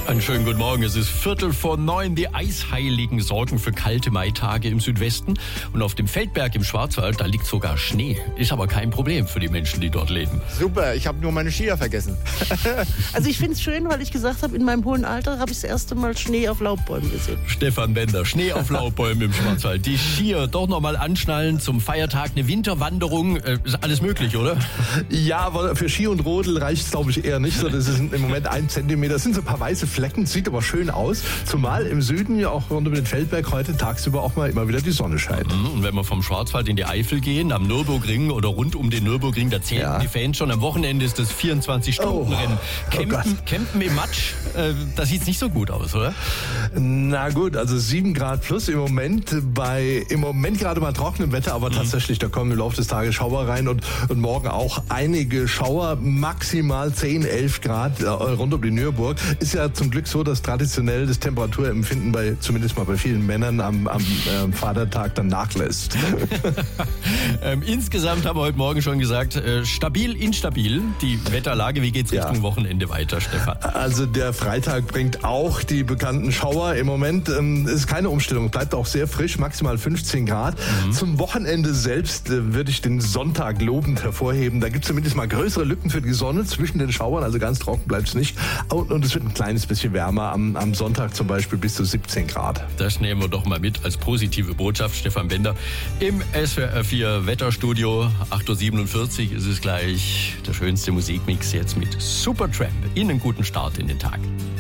Einen schönen guten Morgen. Es ist 8:45. Die Eisheiligen sorgen für kalte Maitage im Südwesten. Und auf dem Feldberg im Schwarzwald, da liegt sogar Schnee. Ist aber kein Problem für die Menschen, die dort leben. Super, ich habe nur meine Skier vergessen. Also ich finde es schön, weil ich gesagt habe, in meinem hohen Alter habe ich das erste Mal Schnee auf Laubbäumen gesehen. Stefan Bender, Schnee auf Laubbäumen im Schwarzwald. Die Skier doch nochmal anschnallen zum Feiertag. Eine Winterwanderung, ist alles möglich, oder? Ja, aber für Ski und Rodel reicht es, glaube ich, eher nicht. So, das ist im Moment 1 Zentimeter. Das sind so ein paar weiße Flecken, sieht aber schön aus. Zumal im Süden, ja auch rund um den Feldberg, heute tagsüber auch mal immer wieder die Sonne scheint. Und wenn wir vom Schwarzwald in die Eifel gehen, am Nürburgring oder rund um den Nürburgring, da zählen die Fans schon. Am Wochenende ist das 24-Stunden-Rennen. Campen im Matsch, das sieht nicht so gut aus, oder? Na gut, also 7 Grad plus im Moment gerade mal trockenem Wetter, aber tatsächlich, da kommen im Laufe des Tages Schauer rein und morgen auch einige Schauer, maximal 10, 11 Grad rund um die Nürburg. Ist ja zum Glück so, dass traditionell das Temperaturempfinden zumindest mal bei vielen Männern am Vatertag dann nachlässt. Insgesamt haben wir heute Morgen schon gesagt, stabil, instabil, die Wetterlage. Wie geht's Richtung Wochenende weiter, Stefan? Also der Freitag bringt auch die bekannten Schauer. Im Moment ist keine Umstellung, bleibt auch sehr frisch, maximal 15 Grad. Zum Wochenende selbst würde ich den Sonntag lobend hervorheben. Da gibt es zumindest mal größere Lücken für die Sonne zwischen den Schauern, also ganz trocken bleibt es nicht. Und es wird ein kleines bisschen wärmer, am Sonntag zum Beispiel bis zu 17 Grad. Das nehmen wir doch mal mit als positive Botschaft. Stefan Bender im SWR 4 Wetterstudio. 8:47 Uhr ist es gleich. Der schönste Musikmix jetzt mit Supertramp. Ihnen einen guten Start in den Tag.